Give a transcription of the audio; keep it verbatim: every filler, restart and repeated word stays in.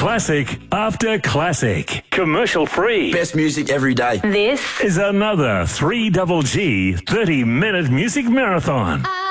Classic after classic. Commercial free. Best music every day. This is another three Double G thirty minute music marathon.